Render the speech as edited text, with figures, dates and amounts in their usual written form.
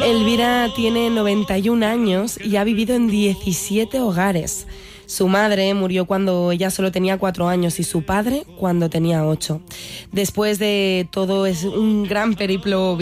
Elvira tiene 91 años y ha vivido en 17 hogares. Su madre murió cuando ella solo tenía 4 años y su padre cuando tenía 8. Después de todo es un gran periplo